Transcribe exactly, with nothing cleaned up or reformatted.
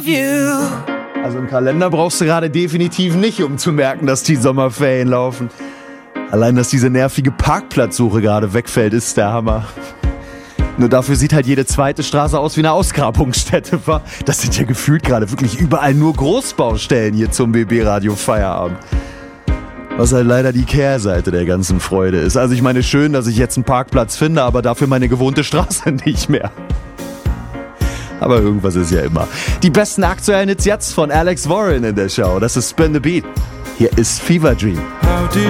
Also einen Kalender brauchst du gerade definitiv nicht, um zu merken, dass die Sommerferien laufen. Allein, dass diese nervige Parkplatzsuche gerade wegfällt, ist der Hammer. Nur dafür sieht halt jede zweite Straße aus wie eine Ausgrabungsstätte. Das sind ja gefühlt gerade wirklich überall nur Großbaustellen hier zum B B-Radio Feierabend. Was halt leider die Kehrseite der ganzen Freude ist. Also ich meine, schön, dass ich jetzt einen Parkplatz finde, aber dafür meine gewohnte Straße nicht mehr. Aber irgendwas ist ja immer. Die besten aktuellen Hits jetzt von Alex Warren in der Show. Das ist Spin the Beat. Hier ist Fever Dream. How did